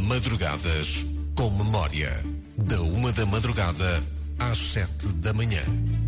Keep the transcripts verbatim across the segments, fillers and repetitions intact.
Madrugadas com Memória. Da uma da madrugada às sete da manhã.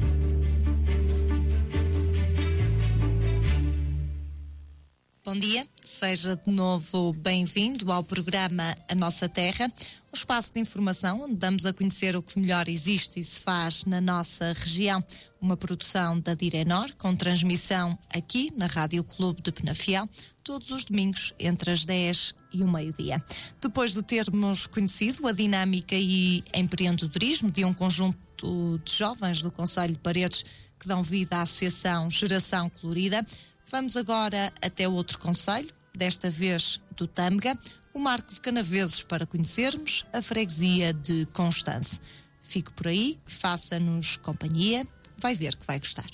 Bom dia, seja de novo bem-vindo ao programa A Nossa Terra, um espaço de informação onde damos a conhecer o que melhor existe e se faz na nossa região. Uma produção da Direnor, com transmissão aqui na Rádio Clube de Penafiel, todos os domingos entre as dez e o meio-dia. Depois de termos conhecido a dinâmica e empreendedorismo de um conjunto de jovens do Concelho de Paredes que dão vida à Associação Geração Colorida, vamos agora até outro concelho, desta vez do Tâmega, o Marco de Canaveses, para conhecermos a freguesia de Constance. Fique por aí, faça-nos companhia, vai ver que vai gostar.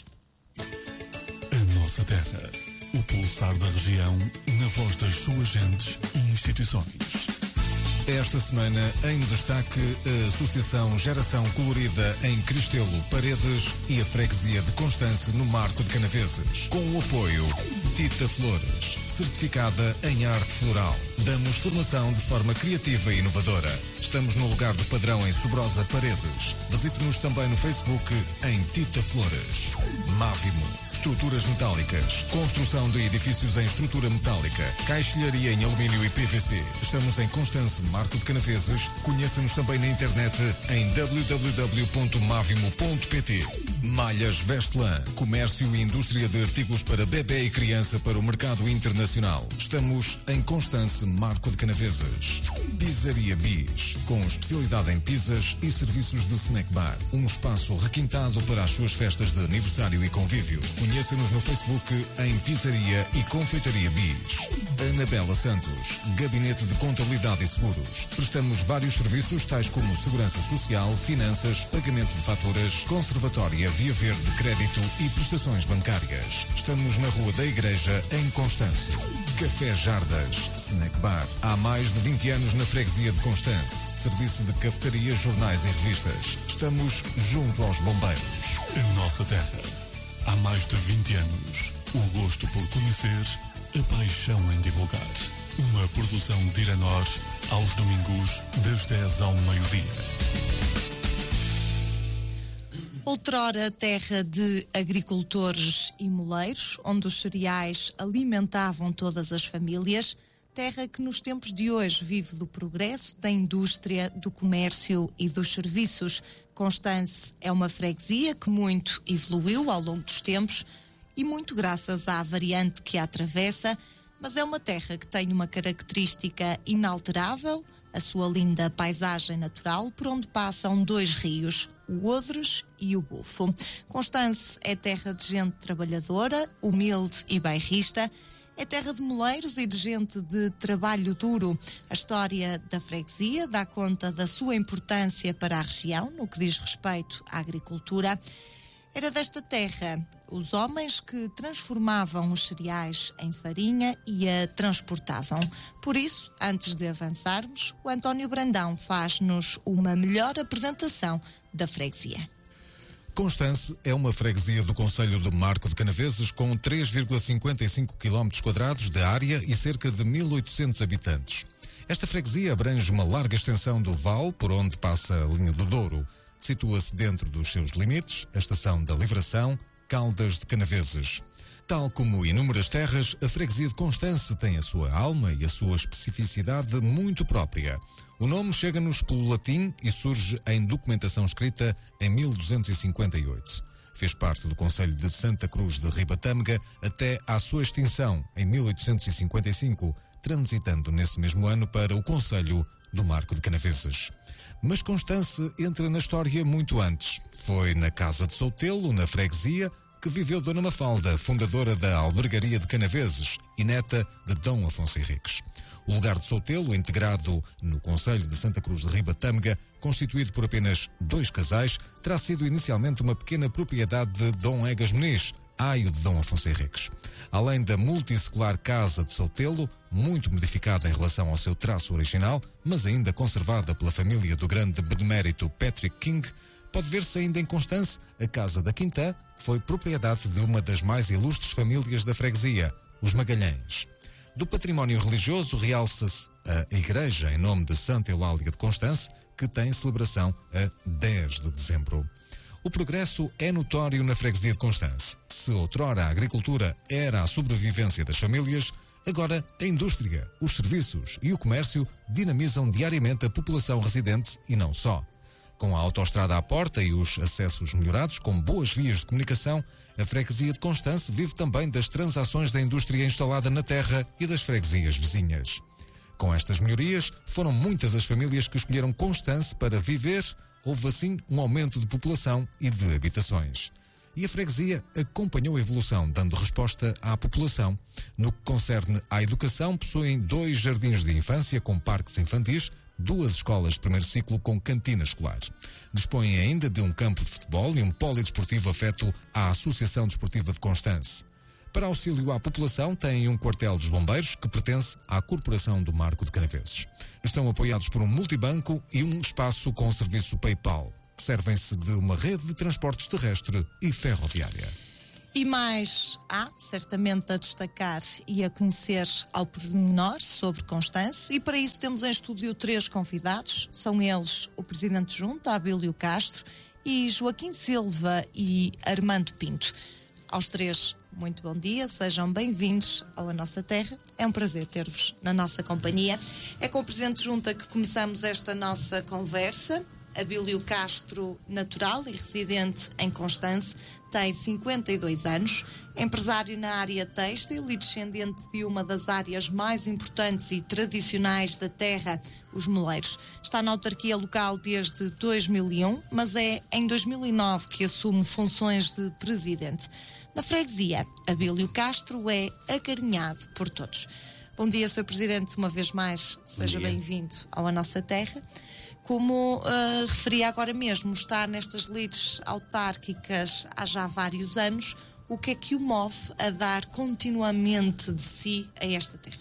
A Nossa Terra, o pulsar da região, na voz das suas gentes e instituições. Esta semana, em destaque, a Associação Geração Colorida em Cristelo, Paredes e a freguesia de Constance no Marco de Canaveses. Com o apoio Tita Flores, certificada em arte floral. Damos formação de forma criativa e inovadora. Estamos no lugar do padrão em Sobrosa, Paredes. Visite-nos também no Facebook em Tita Flores. Mávimo, estruturas metálicas, construção de edifícios em estrutura metálica, caixilharia em alumínio e P V C. Estamos em Constance, Marco de Canaveses. Conheça-nos também na internet em w w w ponto mavimo ponto p t. Malhas Vestlan, comércio e indústria de artigos para bebê e criança para o mercado internacional. Estamos em Constance, Marco de Canaveses. Pizzaria Bis, com especialidade em pizzas e serviços de snack bar. Um espaço requintado para as suas festas de aniversário e convívio. Conheça-nos no Facebook em Pizzaria e Confeitaria Bis. Anabela Santos, Gabinete de Contabilidade e Seguros. Prestamos vários serviços tais como segurança social, finanças, pagamento de faturas, conservatória, via verde, crédito e prestações bancárias. Estamos na Rua da Igreja, em Constance. Café Jardas, Snack Bar. Há mais de vinte anos na freguesia de Constance. Serviço de cafetaria, jornais e revistas. Estamos junto aos bombeiros. A Nossa Terra. Há mais de vinte anos. O gosto por conhecer, a paixão em divulgar. Uma produção de Direnor, aos domingos, das dez ao meio-dia. Outrora terra de agricultores e moleiros, onde os cereais alimentavam todas as famílias, terra que nos tempos de hoje vive do progresso, da indústria, do comércio e dos serviços. Constance é uma freguesia que muito evoluiu ao longo dos tempos e muito graças à variante que a atravessa, mas é uma terra que tem uma característica inalterável, a sua linda paisagem natural, por onde passam dois rios, o Odres e o Bufo. Constance é terra de gente trabalhadora, humilde e bairrista, é terra de moleiros e de gente de trabalho duro. A história da freguesia dá conta da sua importância para a região, no que diz respeito à agricultura. Era desta terra os homens que transformavam os cereais em farinha e a transportavam. Por isso, antes de avançarmos, o António Brandão faz-nos uma melhor apresentação da freguesia. Constance é uma freguesia do Concelho de Marco de Canaveses com três vírgula cinquenta e cinco quilómetros quadrados de área e cerca de mil e oitocentos habitantes. Esta freguesia abrange uma larga extensão do vale por onde passa a linha do Douro. Situa-se dentro dos seus limites a estação da Livração, Caldas de Canaveses. Tal como inúmeras terras, a freguesia de Constance tem a sua alma e a sua especificidade muito própria. O nome chega-nos pelo latim e surge em documentação escrita em mil duzentos e cinquenta e oito. Fez parte do Concelho de Santa Cruz de Ribatâmega até à sua extinção em mil oitocentos e cinquenta e cinco, transitando nesse mesmo ano para o Concelho do Marco de Canaveses. Mas Constance entra na história muito antes. Foi na Casa de Soutelo, na freguesia, que viveu Dona Mafalda, fundadora da Albergaria de Canaveses e neta de Dom Afonso Henriques. O lugar de Soutelo, integrado no Concelho de Santa Cruz de Ribatâmega, constituído por apenas dois casais, terá sido inicialmente uma pequena propriedade de Dom Egas Muniz, aio de Dom Afonso Henriques. Além da multissecular Casa de Soutelo, muito modificada em relação ao seu traço original, mas ainda conservada pela família do grande benemérito Patrick King, pode ver-se ainda em Constance a Casa da Quintã, foi propriedade de uma das mais ilustres famílias da freguesia, os Magalhães. Do património religioso, realça-se a Igreja em nome de Santa Eulália de Constance, que tem celebração a dez de dezembro. O progresso é notório na freguesia de Constance. Se outrora a agricultura era a sobrevivência das famílias, agora a indústria, os serviços e o comércio dinamizam diariamente a população residente e não só. Com a autoestrada à porta e os acessos melhorados, com boas vias de comunicação, a freguesia de Constance vive também das transações da indústria instalada na terra e das freguesias vizinhas. Com estas melhorias, foram muitas as famílias que escolheram Constance para viver. Houve assim um aumento de população e de habitações. E a freguesia acompanhou a evolução, dando resposta à população. No que concerne à educação, possuem dois jardins de infância com parques infantis, duas escolas de primeiro ciclo com cantina escolar. Dispõem ainda de um campo de futebol e um polidesportivo afeto à Associação Desportiva de Constance. Para auxílio à população, têm um quartel dos bombeiros que pertence à Corporação do Marco de Canaveses. Estão apoiados por um multibanco e um espaço com serviço PayPal. Servem-se de uma rede de transportes terrestre e ferroviária. E mais há, certamente, a destacar e a conhecer ao pormenor sobre Constance, e para isso temos em estúdio três convidados. São eles o Presidente de Junta, Abílio Castro, e Joaquim Silva e Armando Pinto. Aos três, muito bom dia, sejam bem-vindos à nossa terra. É um prazer ter-vos na nossa companhia. É com o Presidente de Junta que começamos esta nossa conversa. Abílio Castro, natural e residente em Constance, tem cinquenta e dois anos, empresário na área têxtil e descendente de uma das áreas mais importantes e tradicionais da terra, os moleiros. Está na autarquia local desde dois mil e um, mas é em dois mil e nove que assume funções de presidente. Na freguesia, Abílio Castro é acarinhado por todos. Bom dia, senhor Presidente, uma vez mais, seja bem-vindo à nossa terra. Como uh, referia agora mesmo, está nestas lides autárquicas há já vários anos. O que é que o move a dar continuamente de si a esta terra?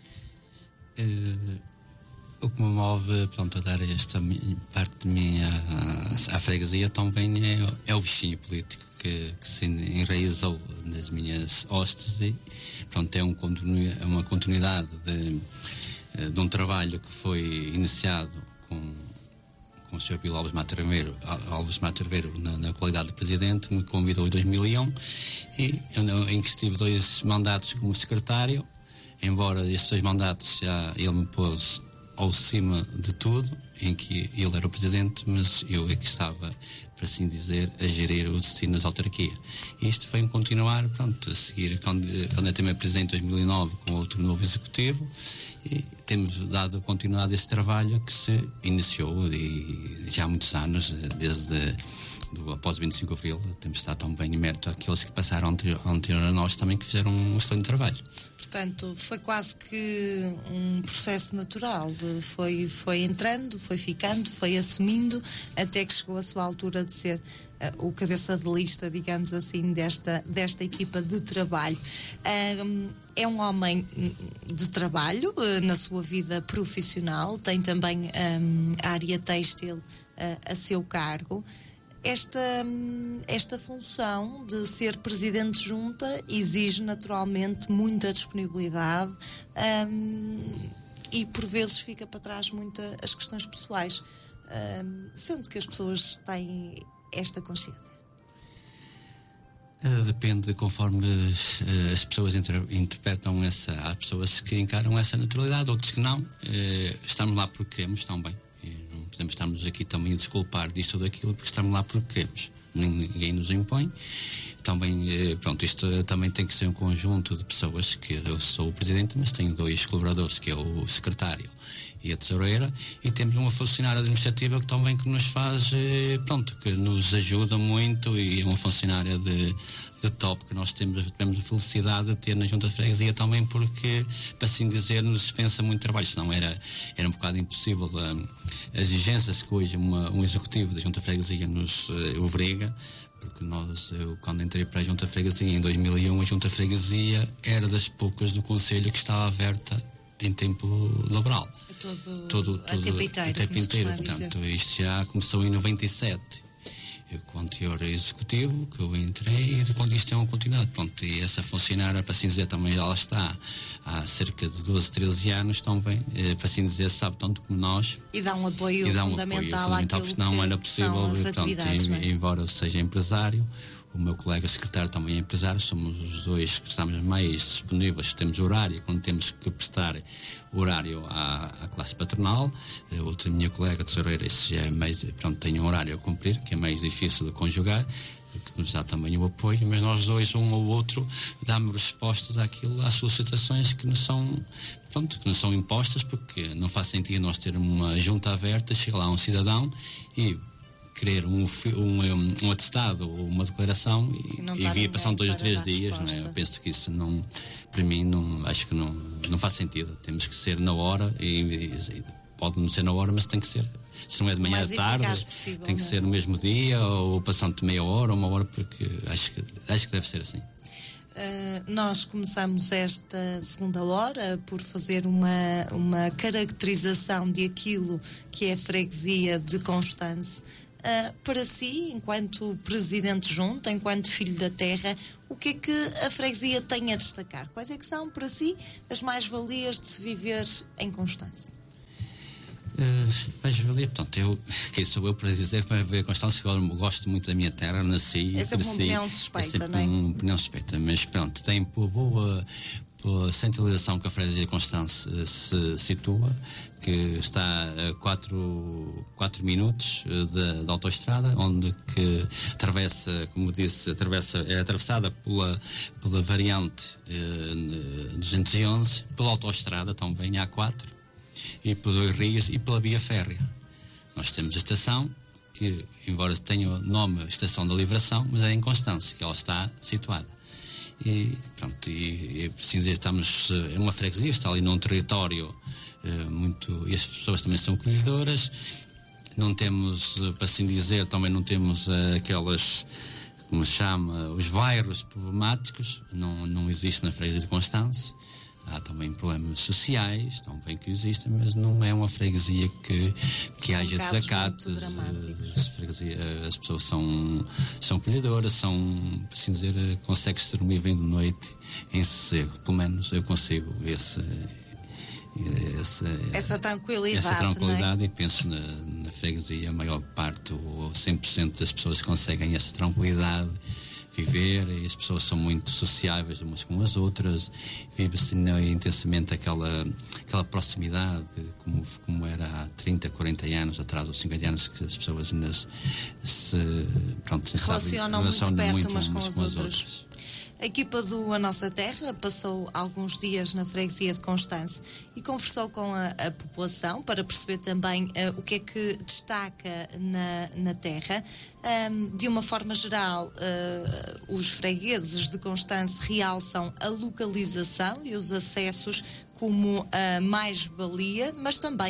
Uh, o que me move, pronto, a dar esta parte de mim à, à freguesia também é, é o bichinho político que, que se enraizou nas minhas hostes e, pronto, é um continu, uma continuidade de, de um trabalho que foi iniciado com com o senhor Pilo Alves Matarbeiro, Alves Matarbeiro na, na qualidade de presidente, me convidou em dois mil e um e eu, em que estive dois mandatos como secretário, embora estes dois mandatos já ele me pôs ao cima de tudo, em que ele era o presidente, mas eu é que estava, por assim dizer, a gerir o destino das autarquias. E isto foi em continuar, pronto, a seguir, quando eu também presidente em dois mil e nove com outro novo executivo, e temos dado continuidade a esse trabalho que se iniciou e já há muitos anos, desde do, após vinte e cinco de abril, temos estado tão bem em mérito àqueles que passaram anterior, anterior a nós também, que fizeram um excelente trabalho. Portanto, foi quase que um processo natural, de, foi, foi entrando, foi ficando, foi assumindo, até que chegou a sua altura de ser uh, o cabeça de lista, digamos assim, desta, desta equipa de trabalho. Um, é um homem de trabalho uh, na sua vida profissional, tem também um, a área têxtil uh, a seu cargo. Esta, esta função de ser presidente de junta exige naturalmente muita disponibilidade um, e por vezes fica para trás muito as questões pessoais. Um, sendo que as pessoas têm esta consciência? Depende conforme as pessoas interpretam essa. Há pessoas que encaram essa naturalidade, outros que não. Estamos lá porque queremos também. Não podemos estarmos aqui também a desculpar disto ou daquilo, porque estamos lá porque queremos. Ninguém nos impõe. Também, pronto, isto também tem que ser um conjunto de pessoas, que eu sou o presidente, mas tenho dois colaboradores, que é o secretário e a tesoureira, e temos uma funcionária administrativa que também que nos faz, pronto, que nos ajuda muito, e é uma funcionária de, de top que nós temos, temos a felicidade de ter na Junta de Freguesia também, porque, para assim dizer, nos dispensa muito trabalho, senão era, era um bocado impossível. Um, as exigências que hoje uma, um executivo da Junta de Freguesia nos uh, obriga, porque nós, eu quando entrei para a Junta de Freguesia em dois mil e um, a Junta de Freguesia era das poucas do Conselho que estava aberta em tempo laboral. Todo, todo, todo a tempo inteiro. A tempo inteiro. Portanto, isto já começou em noventa e sete. eu, com o anterior executivo, que eu entrei, e quando isto é uma continuidade. Pronto, e essa funcionária, para assim dizer, também ela está há cerca de doze, treze anos, também, para assim dizer, sabe tanto como nós. E dá um apoio e dá um fundamental, apoio fundamental, porque não era possível, pronto, e, é? embora eu seja empresário, o meu colega secretário também é empresário, somos os dois que estamos mais disponíveis, temos horário, quando temos que prestar horário à, à classe patronal. A outra minha colega tesoureira, esse já é mais, pronto, tem um horário a cumprir, que é mais difícil de conjugar, que nos dá também o apoio, mas nós dois, um ou outro, damos respostas àquilo, às solicitações que nos são, pronto, que nos são impostas, porque não faz sentido nós termos uma junta aberta, chega lá um cidadão e querer um, um, um atestado ou uma declaração e, e vir passando dois ou três dias, não é? Eu penso que isso não, para mim, não, acho que não, não faz sentido. Temos que ser na hora e, e pode não ser na hora, mas tem que ser. Se não é de manhã à tarde, possível, tem que não? ser no mesmo dia ou passando de meia hora ou uma hora, porque acho que, acho que deve ser assim. Uh, nós começamos esta segunda hora por fazer uma, uma caracterização de aquilo que é a freguesia de Constance. Uh, para si, enquanto presidente junto, enquanto filho da terra, o que é que a freguesia tem a destacar? Quais é que são, para si, as mais-valias de se viver em Constance? Uh, mais-valia, portanto, eu, quem sou eu para dizer para ver Constance, eu gosto muito da minha terra, nasci, essa é uma opinião suspeita, é não é? uma opinião suspeita, mas pronto, tem por boa, pela centralização que a freguesia de Constance uh, se situa, que está a quatro minutos da, da autoestrada, onde que atravessa, como disse, atravessa, é atravessada pela, pela variante eh, duzentos e onze, pela autoestrada também, A quatro, e por dois rios e pela via férrea. Nós temos a estação, que embora tenha o nome Estação da Livração, mas é em Constance, que ela está situada. E pronto, e, e assim dizer, estamos em uma freguesia, está ali num território uh, muito, e as pessoas também são acolhedoras, não temos, uh, para assim dizer, também não temos uh, aquelas, como se chama, os bairros problemáticos, não, não existe na freguesia de Constance. Há também problemas sociais, também que existem, mas não é uma freguesia que, que haja desacatos. As, freguesia, as pessoas são, são acolhedoras, são, assim dizer, consegue-se dormir bem de noite em sossego. Pelo menos eu consigo esse, esse, essa tranquilidade. Essa tranquilidade, não é? E penso na, na freguesia, a maior parte, ou cem por cento das pessoas conseguem essa tranquilidade. Viver, e as pessoas são muito sociáveis umas com as outras, vive-se intensamente aquela, aquela proximidade como, como era há trinta, quarenta anos atrás, ou cinquenta anos, que as pessoas ainda se, se, pronto, se relacionam muito perto muito umas com umas as com as outras. outras. A equipa do A Nossa Terra passou alguns dias na freguesia de Constance e conversou com a, a população para perceber também uh, o que é que destaca na, na terra. Um, de uma forma geral, uh, os fregueses de Constance realçam a localização e os acessos como a mais-valia, mas também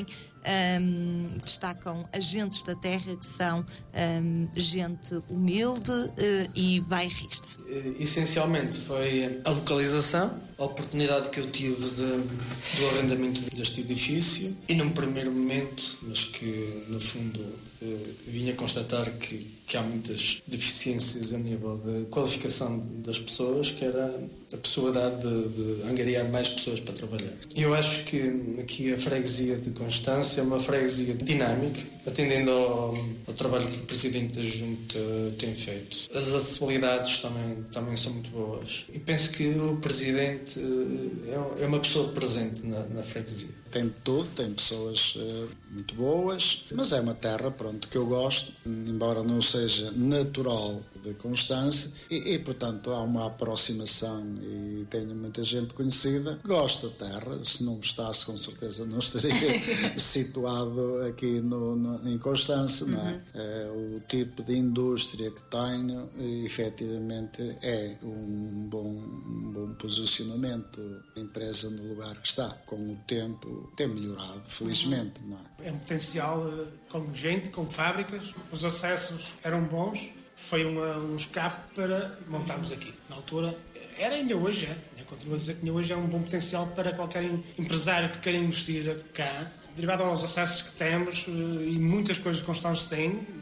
um, destacam agentes da terra que são um, gente humilde uh, e bairrista. Essencialmente foi a localização, a oportunidade que eu tive de, do arrendamento deste edifício e num primeiro momento, mas que no fundo eh, vinha constatar que, que há muitas deficiências a nível de qualificação das pessoas, que era a possibilidade de, de angariar mais pessoas para trabalhar. Eu acho que aqui a freguesia de Constância é uma freguesia dinâmica, atendendo ao, ao trabalho que o Presidente da Junta tem feito. As acessibilidades também, também são muito boas. E penso que o Presidente é uma pessoa presente na, na freguesia. Tem de tudo, tem pessoas uh, muito boas, mas é uma terra, pronto, que eu gosto, embora não seja natural de Constância, e, e portanto há uma aproximação e tenho muita gente conhecida que gosta da terra. Se não gostasse, com certeza não estaria situado aqui no, no, em Constância, uhum. Não é? É, o tipo de indústria que tenho, efetivamente, é um bom, um bom posicionamento da empresa no lugar que está. Com o tempo tem melhorado, felizmente. Não é? É um potencial com gente, com fábricas, os acessos eram bons, foi uma, um escape para montarmos aqui. Na altura, era ainda hoje, é. Eu continuo a dizer que ainda hoje é um bom potencial para qualquer empresário que queira investir cá, derivado aos acessos que temos e muitas coisas que Constância tem,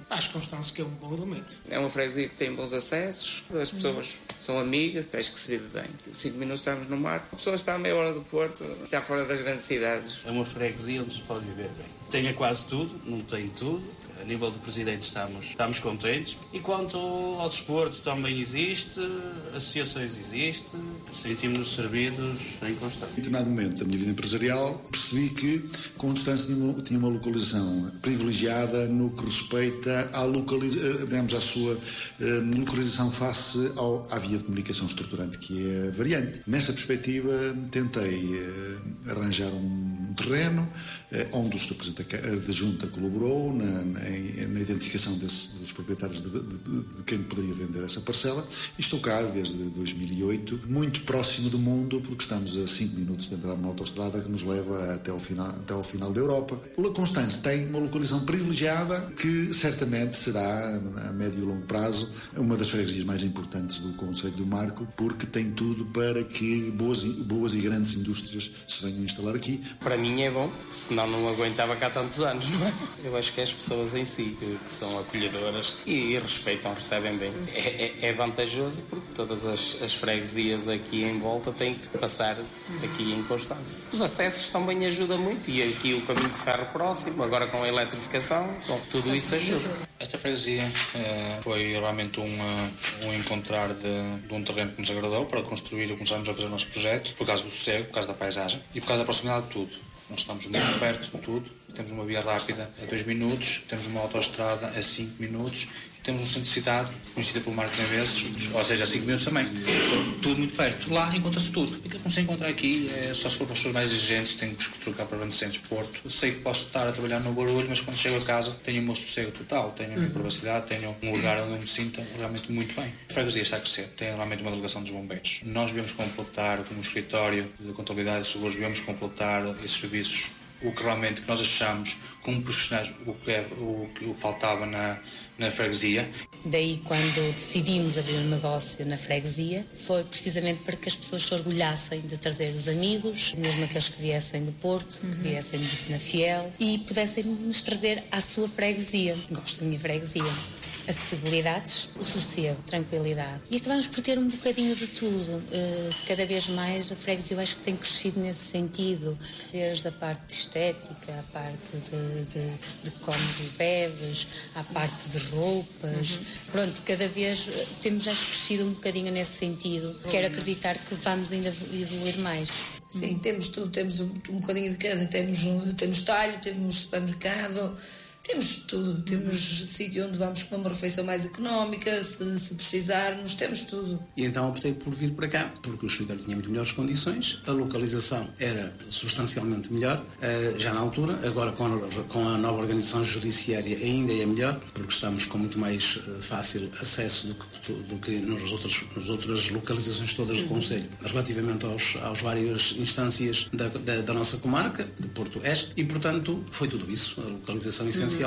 Acho Constância que é um bom elemento. É uma freguesia que tem bons acessos, as pessoas são amigas, acho que se vive bem. Cinco minutos estamos no mar, a pessoa está a meia hora do Porto, está fora das grandes cidades. É uma freguesia onde se pode viver bem. Tem quase tudo, não tem tudo. A nível de presidente estamos, estamos contentes. E quanto ao desporto também existe, associações existem, sentimos-nos servidos em Constância. Em determinado momento da minha vida empresarial, percebi que Constância tinha uma, tinha uma localização privilegiada no que respeita à, localiza, digamos, à sua uh, localização face ao, à via de comunicação estruturante que é a variante. Nessa perspectiva, tentei uh, arranjar um terreno uh, onde os representantes da Junta colaborou na, na, na identificação desse, dos proprietários de, de, de quem poderia vender essa parcela, e estou cá desde dois mil e oito, muito próximo do mundo, porque estamos a cinco minutos de entrar numa autoestrada que nos leva até ao final, até ao final da Europa. La Constância tem uma localização privilegiada que certamente será, a médio e longo prazo, uma das freguesias mais importantes do Concelho do Marco, porque tem tudo para que boas, boas e grandes indústrias se venham instalar aqui. Para mim é bom, senão não aguentava cá tantos anos, não é? Eu acho que as pessoas em si, que, que são acolhedoras e, e respeitam, recebem bem, é, é, é vantajoso, porque todas as, as freguesias aqui em volta têm que passar aqui em Constância. Os acessos também ajudam muito, e aqui o caminho de ferro próximo, agora com a eletrificação, bom, tudo isso ajuda. Esta freguesia eh, foi realmente um, um encontrar de, de um terreno que nos agradou para construir e começarmos a fazer o nosso projeto, por causa do sossego, por causa da paisagem e por causa da proximidade de tudo. Nós estamos muito perto de tudo, temos uma via rápida a dois minutos, temos uma autoestrada a cinco minutos, e temos um centro de cidade conhecido pelo Marco Naveses, ou seja, a cinco minutos também. Tudo muito perto. Lá encontra-se tudo. Aquilo que não se encontra aqui é só se for para as pessoas mais exigentes, tenho que trocar para os grandes centros de Porto. Sei que posso estar a trabalhar no barulho, mas quando chego a casa tenho o meu sossego total, tenho a minha privacidade, tenho um lugar onde eu me sinto realmente muito bem. A freguesia está a crescer, tem realmente uma delegação dos bombeiros. Nós devemos completar, como escritório de contabilidade e seguros, devemos completar esses serviços, o que realmente nós achamos como profissionais, o que, é, o que faltava na, na freguesia. Daí, quando decidimos abrir um negócio na freguesia, foi precisamente para que as pessoas se orgulhassem de trazer os amigos, mesmo aqueles que viessem do Porto, uhum. que viessem de Penafiel, e pudessem nos trazer à sua freguesia. Gosto da minha freguesia. Acessibilidades, o sossego, tranquilidade. E acabamos por ter um bocadinho de tudo. Cada vez mais a freguesia, eu acho que tem crescido nesse sentido, desde a parte estética, a parte de, de, de comes e bebes, à parte de roupas. Uhum. Pronto, cada vez temos acho, crescido um bocadinho nesse sentido. Quero acreditar que vamos ainda evoluir mais. Sim, temos tudo, temos um, um bocadinho de cada. Temos, temos talho, temos supermercado. Temos tudo, temos sítio onde vamos com uma refeição mais económica, se, se precisarmos, temos tudo. E então optei por vir para cá, porque o escritório tinha muito melhores condições, a localização era substancialmente melhor, uh, já na altura, agora com a, com a nova organização judiciária ainda é melhor, porque estamos com muito mais uh, fácil acesso do que, do que nas, outras, nas outras localizações todas do Concelho, relativamente aos, aos várias instâncias da, da, da nossa comarca, de Porto Oeste, e portanto foi tudo isso, a localização essencial.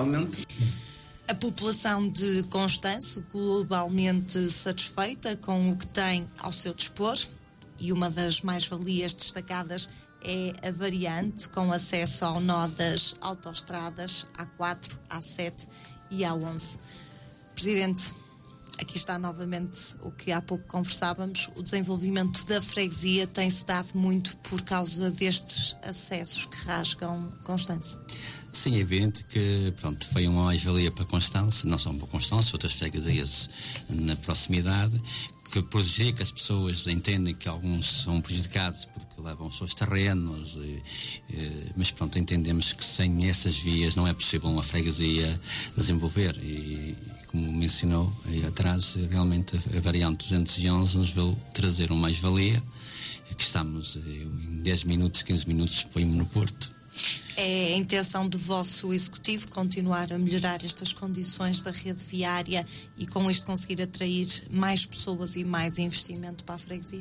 A população de Constância globalmente satisfeita com o que tem ao seu dispor, e uma das mais-valias destacadas é a variante com acesso ao nó das autoestradas A quatro, A sete e A onze. Presidente, aqui está novamente o que há pouco conversávamos. O desenvolvimento da freguesia tem-se dado muito por causa destes acessos que rasgam Constância. Sim, é evidente que pronto, foi uma mais-valia para Constância, não só para Constância, outras freguesias na proximidade, que prejudica, as pessoas entendem que alguns são prejudicados porque levam os seus terrenos, e, e, mas pronto, entendemos que sem essas vias não é possível uma freguesia desenvolver, e como mencionou aí atrás, realmente a variante duzentos e onze nos veio trazer uma mais-valia, que estamos em dez minutos, quinze minutos, põe-me no Porto. É a intenção do vosso executivo continuar a melhorar estas condições da rede viária e com isto conseguir atrair mais pessoas e mais investimento para a freguesia?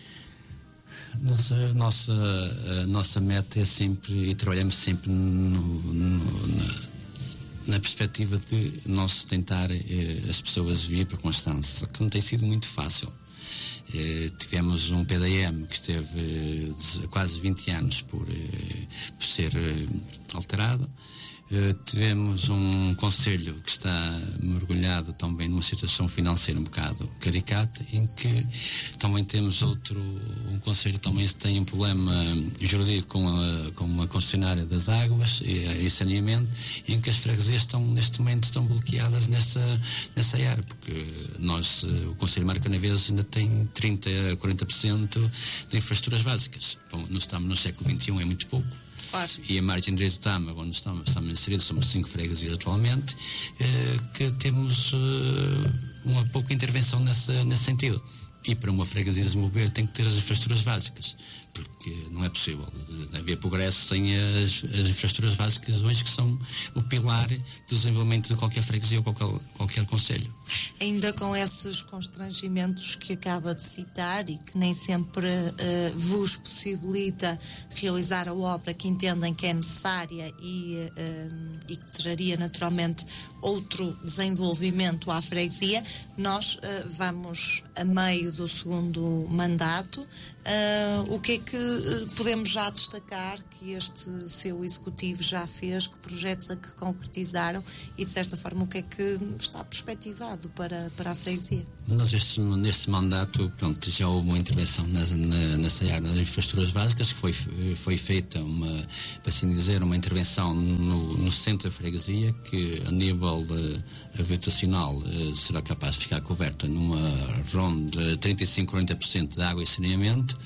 Nossa, nossa, a nossa meta é sempre, e trabalhamos sempre no, no, na, na perspectiva de nós tentar eh, as pessoas vir para Constância, que não tem sido muito fácil. Eh, tivemos um P D M que esteve eh, quase vinte anos por, eh, por ser eh, alterado. Uh, tivemos um conselho que está mergulhado também numa situação financeira um bocado caricata, em que também temos outro, um conselho também tem um problema jurídico com a, com a concessionária das águas e, e saneamento, em que as freguesias estão, neste momento, estão bloqueadas nessa, nessa área, porque nós, o Conselho Mar Canaveses ainda tem trinta a quarenta por cento de infraestruturas básicas. Bom, nós estamos no século vinte e um, é muito pouco. Claro. E a margem direita do Tama, onde estamos, estamos inseridos, somos cinco freguesias atualmente, eh, que temos eh, uma pouca intervenção nessa, nesse sentido. E para uma freguesia desenvolver tem que ter as infraestruturas básicas, porque não é possível de, de haver progresso sem as, as infraestruturas básicas hoje, que são o pilar do desenvolvimento de qualquer freguesia ou qualquer, qualquer concelho. Ainda com esses constrangimentos que acaba de citar e que nem sempre uh, vos possibilita realizar a obra que entendem que é necessária e, uh, e que traria naturalmente outro desenvolvimento à freguesia, nós uh, vamos a meio do segundo mandato. Uh, o que é que uh, podemos já destacar que este seu executivo já fez, que projetos a que concretizaram e, de certa forma, o que é que está perspectivado para, para a freguesia? Nós, este, neste mandato, pronto, já houve uma intervenção nessa, nessa área das infraestruturas básicas, que foi, foi feita, uma, para assim dizer, uma intervenção no, no centro da freguesia, que a nível uh, habitacional uh, será capaz de ficar coberta numa ronda de trinta e cinco a quarenta por cento de água e saneamento,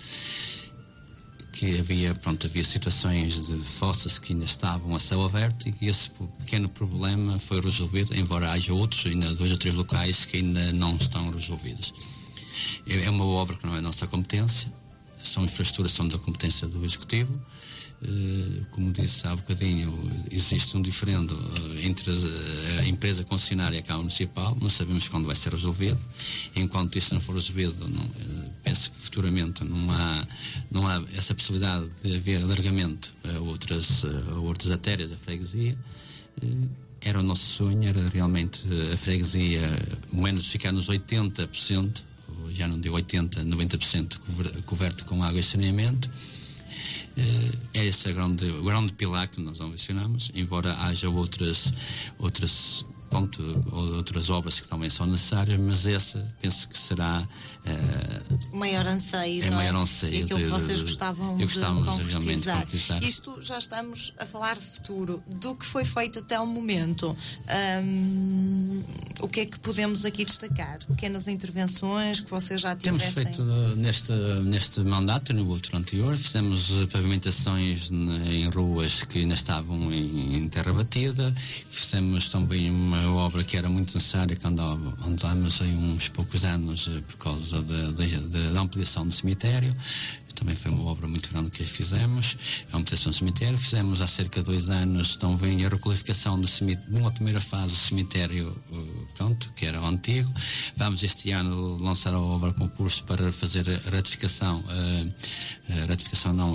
que havia, pronto, havia situações de fossas que ainda estavam a céu aberto e que esse pequeno problema foi resolvido, embora haja outros, ainda dois ou três locais que ainda não estão resolvidos. É uma obra que não é nossa competência, são infraestruturas, são da competência do Executivo. Como disse há bocadinho, existe um diferendo entre a empresa concessionária e a Câmara Municipal, não sabemos quando vai ser resolvido. Enquanto isso não for resolvido, não, penso que futuramente não há, não há essa possibilidade de haver alargamento a outras, a outras artérias da freguesia. Era o nosso sonho, era realmente a freguesia, ao menos ficar nos oitenta por cento, já não deu oitenta, noventa por cento coberto com água e saneamento. É esse o grande, o grande pilar que nós ambicionamos, embora haja outras, outras, ponto, outras obras que também são necessárias, mas essa penso que será o uh, maior anseio, é não maior é? anseio E aquilo de, que vocês de, gostavam de concretizar. de concretizar. Isto já estamos a falar de futuro, do que foi feito até o momento. Um, o que é que podemos aqui destacar? Pequenas intervenções que vocês já tivessem? Temos feito neste, neste mandato e no outro anterior, fizemos pavimentações em ruas que ainda estavam em, em terra batida, fizemos também uma obra que era muito necessária, que andava, andámos aí uns poucos anos por causa da, da, da ampliação do cemitério. Também foi uma obra muito grande que fizemos, a ampliação do cemitério. Fizemos há cerca de dois anos também a requalificação do cemitério, numa primeira fase do cemitério, pronto, que era o antigo. Vamos este ano lançar a obra concurso para fazer a ratificação, a, a ratificação não, a,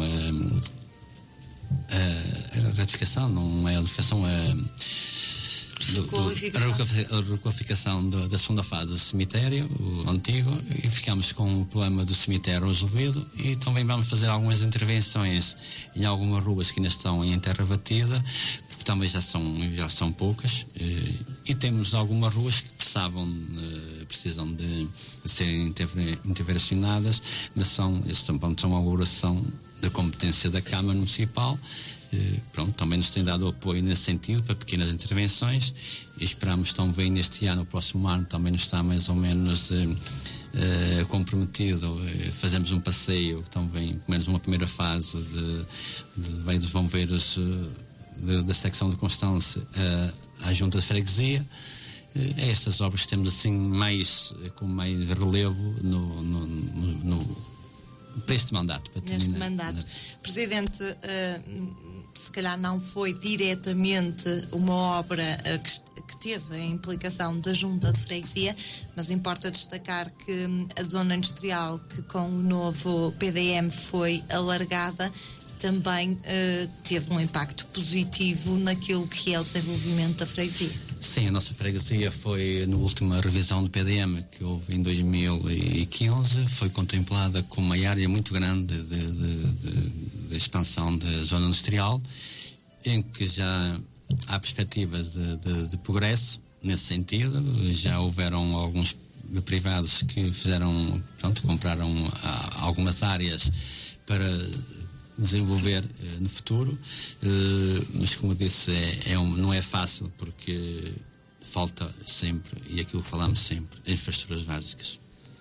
a, a ratificação não é a ratificação, a Do, do, a requalificação da, da segunda fase do cemitério, o antigo, e ficamos com o problema do cemitério resolvido. E também vamos fazer algumas intervenções em algumas ruas que ainda estão em terra batida, porque também já são, já são poucas, e, e temos algumas ruas que precisavam, precisam de, de serem intervencionadas, mas são, são, são uma elaboração da competência da Câmara Municipal. Uh, pronto, também nos tem dado apoio nesse sentido para pequenas intervenções e esperamos também neste ano, o próximo ano também nos está mais ou menos uh, uh, comprometido. Uh, fazemos um passeio também, pelo menos uma primeira fase de, de bem dos bombeiros uh, de, da secção de Constância uh, à junta de freguesia. Uh, é estas obras que temos assim mais, com mais relevo no, no, no, no para este mandato. Para Neste terminar. mandato. Presidente, uh, se calhar não foi diretamente uma obra uh, que, que teve a implicação da Junta de Freguesia, mas importa destacar que um, a zona industrial que com o novo P D M foi alargada também uh, teve um impacto positivo naquilo que é o desenvolvimento da freguesia. Sim, a nossa freguesia foi, na última revisão do P D M que houve em dois mil e quinze, foi contemplada como uma área muito grande de, de, de, de expansão da zona industrial, em que já há perspectivas de, de, de progresso nesse sentido. Já houveram alguns privados que fizeram, pronto, compraram ah, algumas áreas para desenvolver uh, no futuro, uh, mas como eu disse, é, é um, não é fácil, porque falta sempre, e aquilo que falamos sempre, infraestruturas básicas.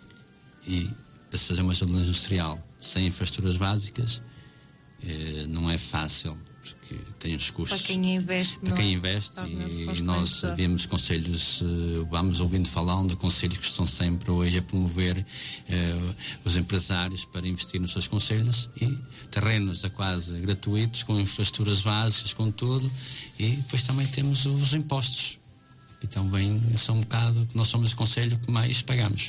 E para se fazer uma zona industrial sem infraestruturas básicas, uh, não é fácil, porque tem os custos. Para quem investe, para quem investe e nós vemos conselhos, vamos ouvindo falando de conselhos que estão sempre hoje a promover uh, os empresários para investir nos seus conselhos, e terrenos a quase gratuitos, com infraestruturas básicas, com tudo, e depois também temos os impostos. Então vem, isso é um bocado que nós somos o conselho que mais pagamos.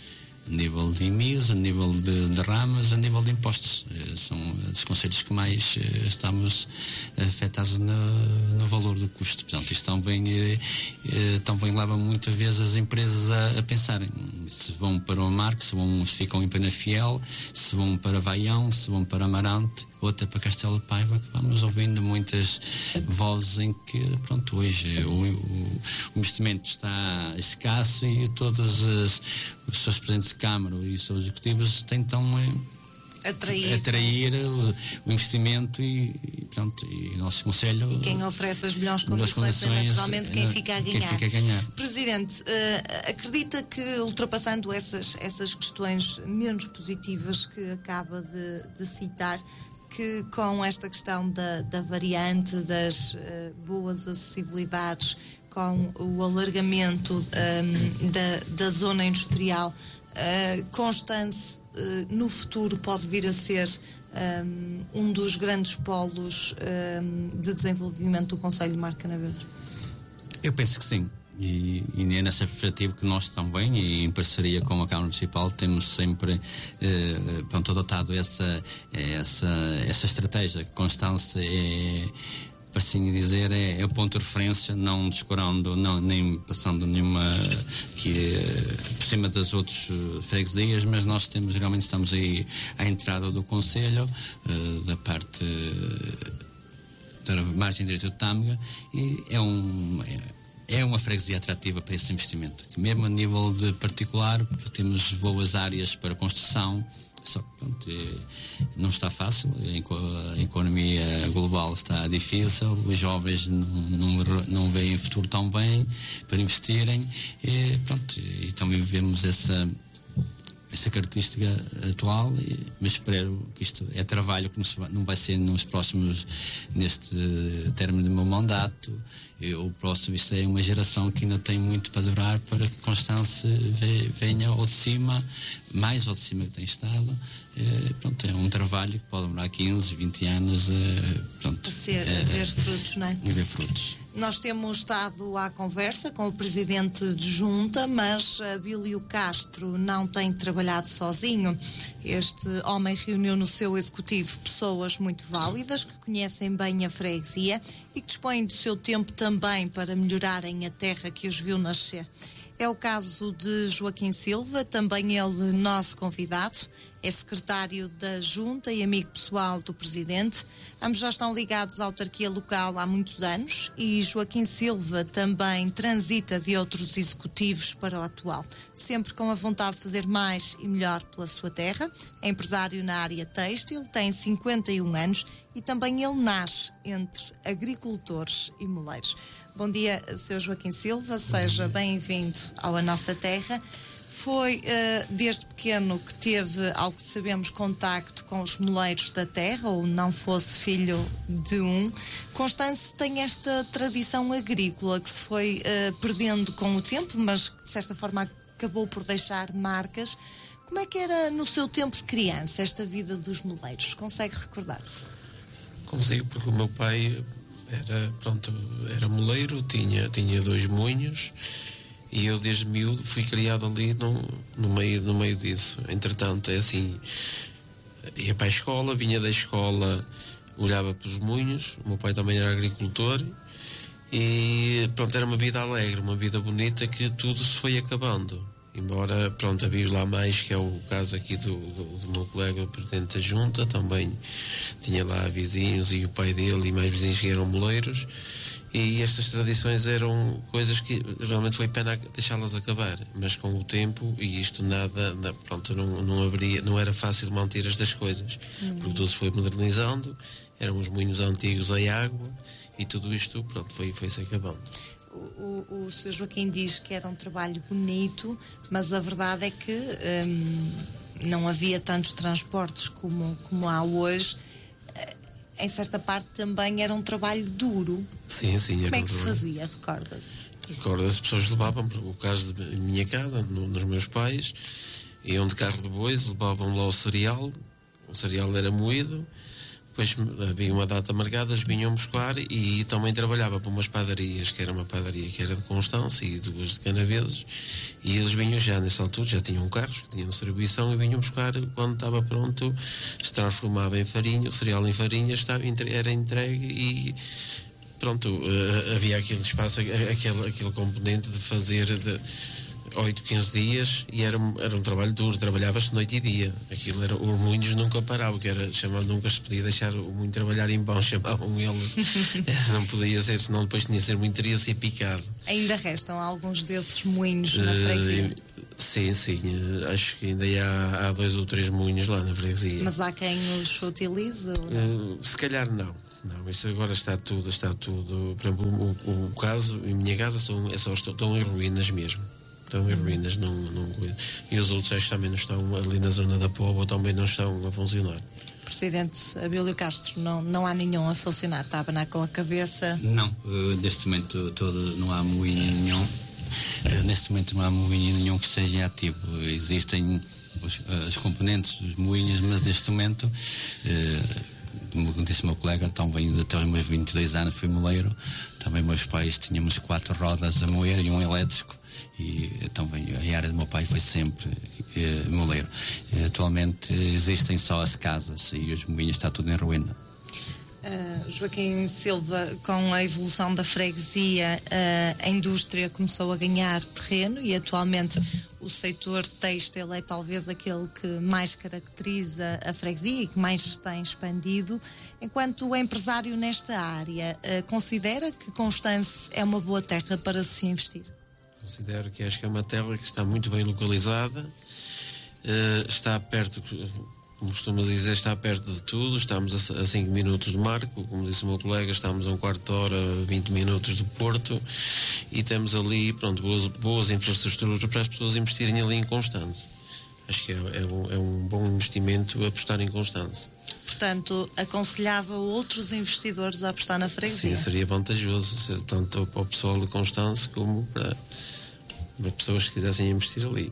A nível de I M I S, a nível de, de ramas, a nível de impostos. Eh, são dos conselhos que mais eh, estamos afetados no, no valor do custo. Portanto, isto também, eh, eh, também leva muitas vezes as empresas a, a pensarem se vão para o Marco, se, vão, se ficam em Penafiel, se vão para Vaião, se vão para Amarante, ou até para Castelo de Paiva, que vamos ouvindo muitas vozes em que, pronto, hoje o, o, o investimento está escasso e todos as, os seus presidentes de Câmara e os seus executivos tentam eh, atrair, atrair o, o investimento e, e, pronto, e o nosso conselho... E quem oferece as melhores condições é naturalmente quem fica a ganhar. Quem fica a ganhar. Presidente, uh, acredita que, ultrapassando essas, essas questões menos positivas que acaba de, de citar, que com esta questão da, da variante, das uh, boas acessibilidades, com o alargamento um, da, da zona industrial, uh, Constance uh, no futuro pode vir a ser um, um dos grandes polos um, de desenvolvimento do Concelho de Marco Canaveses? Eu penso que sim. E, e é nessa perspectiva que nós também, e em parceria com a Câmara Municipal, temos sempre eh, pronto, adotado essa, essa, essa estratégia. Constância é, para assim dizer, é, é o ponto de referência, não descurando, não, nem passando nenhuma que, por cima das outras freguesias, mas nós temos, realmente estamos aí à entrada do Conselho, eh, da parte da margem direita do Tâmega, e é um... É, É uma freguesia atrativa para esse investimento, que mesmo a nível de particular temos boas áreas para construção, só que pronto, não está fácil, a economia global está difícil, os jovens não, não, não veem futuro tão bem para investirem, e, pronto, e também vivemos essa essa característica atual, mas espero que isto é trabalho que não vai ser nos próximos, neste término do meu mandato. O próximo, isto é uma geração que ainda tem muito para durar para que Constância venha ao de cima, mais ao de cima que tem estado. É, pronto, é um trabalho que pode demorar quinze, vinte anos é, pronto, a, ser, é, a ver frutos, não é? A ver frutos. Nós temos estado à conversa com o presidente de junta, mas Abílio Castro não tem trabalhado sozinho. Este homem reuniu no seu executivo pessoas muito válidas, que conhecem bem a freguesia e que dispõem do seu tempo também para melhorarem a terra que os viu nascer. É o caso de Joaquim Silva, também ele nosso convidado, é secretário da Junta e amigo pessoal do Presidente. Ambos já estão ligados à autarquia local há muitos anos e Joaquim Silva também transita de outros executivos para o atual, sempre com a vontade de fazer mais e melhor pela sua terra. É empresário na área têxtil, tem cinquenta e um anos e também ele nasce entre agricultores e moleiros. Bom dia, senhor Joaquim Silva, seja bem-vindo à nossa terra. Foi uh, desde pequeno que teve, ao que sabemos, contacto com os moleiros da terra, ou não fosse filho de um. Constância tem esta tradição agrícola que se foi uh, perdendo com o tempo, mas que de certa forma acabou por deixar marcas. Como é que era no seu tempo de criança esta vida dos moleiros? Consegue recordar-se? Consigo, porque o meu pai era, pronto, era moleiro, tinha, tinha dois moinhos e eu desde miúdo fui criado ali no, no, meio, no meio disso. Entretanto, é assim, ia para a escola, vinha da escola, olhava para os moinhos, o meu pai também era agricultor e pronto, era uma vida alegre, uma vida bonita que tudo se foi acabando. Embora, pronto, havia lá mais, que é o caso aqui do, do, do meu colega, o presidente da junta, também tinha lá vizinhos e o pai dele e mais vizinhos que eram moleiros E estas tradições eram coisas que realmente foi pena deixá-las acabar, mas com o tempo, e isto nada, pronto, não, não, haveria, não era fácil manter estas coisas, uhum. porque tudo se foi modernizando, eram os moinhos antigos a água, e tudo isto, pronto, foi, foi-se acabando. O, o, o senhor Joaquim diz que era um trabalho bonito, mas a verdade é que hum, não havia tantos transportes como, como há hoje. Em certa parte também era um trabalho duro. Sim, sim. Como era é que um se fazia, recorda-se? Recorda-se, as pessoas levavam, por o caso da minha casa, no, nos meus pais, iam de carro de bois, levavam lá o cereal, o cereal era moído, depois havia uma data marcada, eles vinham buscar, e também trabalhava para umas padarias, que era uma padaria que era de Constância e duas de Canaveses, e eles vinham já nessa altura, já tinham carros que tinham distribuição, e vinham buscar quando estava pronto, se transformava em farinha, o cereal em farinha estava, era entregue, e pronto, uh, havia aquele espaço, aquele, aquele componente de fazer de oito, quinze dias, e era, era um trabalho duro, trabalhava-se noite e dia. Aquilo era, os moinhos nunca paravam, que era chamado, nunca se podia deixar o moinho trabalhar em vão, chamavam eles. Não podia ser, senão depois tinha de ser muito, teria de ser picado. Ainda restam alguns desses moinhos na freguesia? Uh, sim, sim, acho que ainda há, há dois ou três moinhos lá na freguesia. Mas há quem os utilize? Uh, se calhar não. Não, isso agora está tudo, está tudo. Por exemplo, o, o, o caso, em minha casa, são, é só, estão em ruínas mesmo. Estão em ruínas, não, não, e os outros acho que também não estão ali na zona da Póvoa, também não estão a funcionar. Presidente Abílio Castro, não, não há nenhum a funcionar, está a abanar com a cabeça? Não, uh, neste momento todo, não há moinho nenhum, uh, neste momento não há moinho nenhum que esteja ativo. Existem os, uh, os componentes dos moinhos, mas neste momento, uh, como disse o meu colega, então venho até os meus vinte e dois anos, fui moleiro, também meus pais tínhamos quatro rodas a moer e um elétrico. E então a área do meu pai foi sempre eh, moleiro. Eh, atualmente existem só as casas e os moinhos, está tudo em ruína. Uh, Joaquim Silva, com a evolução da freguesia, uh, a indústria começou a ganhar terreno, e atualmente o setor têxtil é talvez aquele que mais caracteriza a freguesia e que mais se tem expandido. Enquanto empresário nesta área, uh, considera que Constance é uma boa terra para se investir? Considero que acho que é uma terra que está muito bem localizada, uh, está perto, como costuma dizer, está perto de tudo. Estamos a cinco minutos de Marco, como disse o meu colega, estamos a um quarto de hora, vinte minutos do Porto, e temos ali, pronto, boas, boas infraestruturas para as pessoas investirem ali em Constance. Acho que é, é, um, é um bom investimento apostar em Constance. Portanto, aconselhava outros investidores a apostar na freguesia? Sim, seria vantajoso, tanto para o pessoal de Constance como para, para pessoas que quisessem investir ali.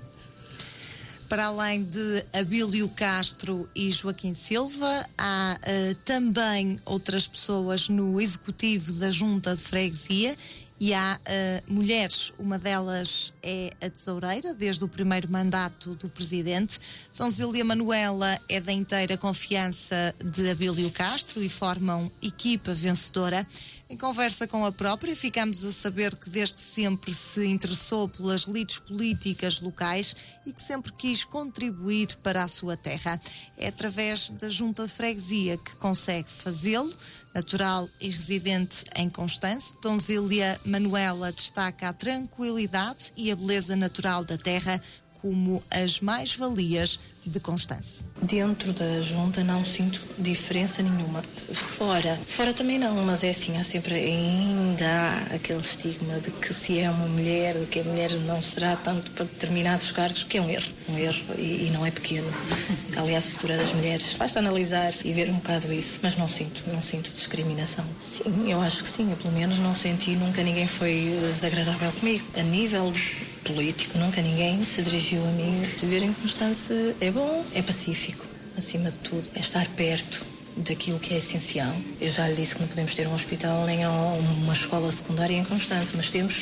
Para além de Abílio Castro e Joaquim Silva, há uh, também outras pessoas no executivo da Junta de Freguesia, e há uh, mulheres. Uma delas é a tesoureira, desde o primeiro mandato do presidente. Donzília Manuela é da inteira confiança de Abílio Castro e formam equipa vencedora. Em conversa com a própria, ficamos a saber que desde sempre se interessou pelas lides políticas locais e que sempre quis contribuir para a sua terra. É através da Junta de Freguesia que consegue fazê-lo. Natural e residente em Constance, Donzília Manuela destaca a tranquilidade e a beleza natural da terra como as mais-valias de Constance. Dentro da junta não sinto diferença nenhuma. Fora, fora também não, mas é assim, há sempre ainda há aquele estigma de que se é uma mulher, de que a mulher não será tanto para determinados cargos, que é um erro, um erro e, e não é pequeno. Aliás, o futuro das mulheres, basta analisar e ver um bocado isso, mas não sinto, não sinto discriminação. Sim, eu acho que sim, eu pelo menos não senti, nunca ninguém foi desagradável comigo. A nível político, nunca ninguém se dirigiu a mim. Viver em Constance é bom, é pacífico, acima de tudo, é estar perto daquilo que é essencial. Eu já lhe disse que não podemos ter um hospital nem uma escola secundária em Constance, mas temos que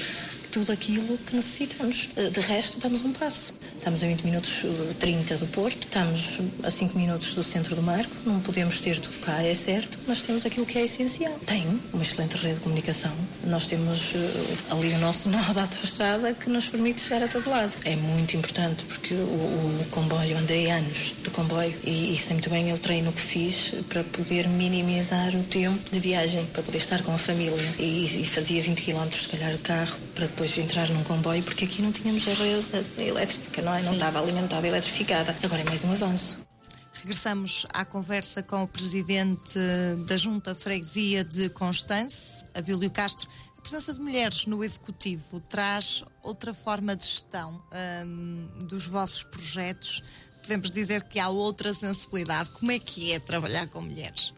tudo aquilo que necessitamos. De resto, damos um passo. Estamos a vinte minutos trinta do Porto, estamos a cinco minutos do centro do Marco, não podemos ter tudo cá, é certo, mas temos aquilo que é essencial. Tem uma excelente rede de comunicação. Nós temos uh, ali o nosso nó da autoestrada que nos permite chegar a todo lado. É muito importante porque o, o comboio, andei anos do comboio e, e sei muito bem o treino que fiz para poder minimizar o tempo de viagem, para poder estar com a família. E, e fazia vinte quilómetros, se calhar, de carro, para depois entrar num comboio, porque aqui não tínhamos a rede elétrica, não é? Não estava alimentada, eletrificada. Agora é mais um avanço. Regressamos à conversa com o presidente da Junta de Freguesia de Constance, Abílio Castro. A presença de mulheres no Executivo traz outra forma de gestão hum, dos vossos projetos. Podemos dizer que há outra sensibilidade. Como é que é trabalhar com mulheres?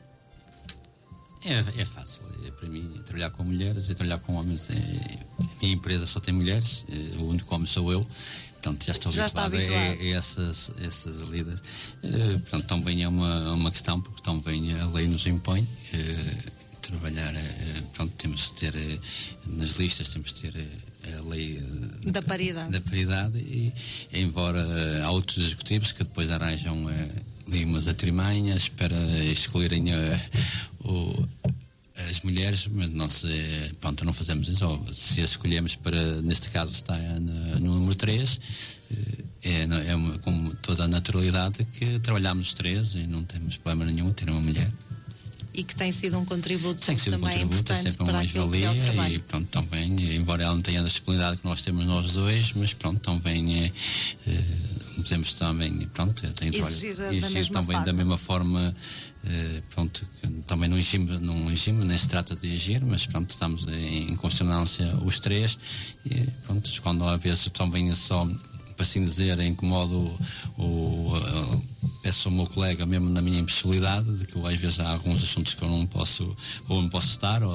É, é fácil. É, para mim, trabalhar com mulheres e trabalhar com homens. É, a minha empresa só tem mulheres, é, o único homem sou eu. Portanto, já estou já habituado, está habituado. a, a essas, essas lidas. Uh, portanto, também é uma, uma questão, porque também a lei nos impõe uh, trabalhar. Uh, pronto, temos de ter uh, nas listas, temos de ter uh, a lei uh, da paridade. Da paridade e, embora uh, há outros executivos que depois arranjam uh, ali umas atrimanhas para escolherem uh, o. as mulheres, mas nós, pronto, não fazemos isso. Se escolhemos para, neste caso está no, no número três, é, é uma, com toda a naturalidade que trabalhamos os três e não temos problema nenhum ter uma mulher. E que tem sido um contributo tem sido também um contributo, importante é sempre para aquilo que é o trabalho. E pronto, também, embora ela não tenha a disponibilidade que nós temos nós dois, mas pronto, também é, é, podemos também, pronto, tem exigir, trabalho, da, exigir da também forma. da mesma forma, é, pronto, também não exigimos, não exigimos, nem se trata de exigir, mas pronto, estamos em, em consonância os três e pronto, quando às vezes também é só, para assim dizer, incomodo o, o, o peço ao meu colega, mesmo na minha impossibilidade, de que eu, às vezes há alguns assuntos que eu não posso, ou não posso estar, ou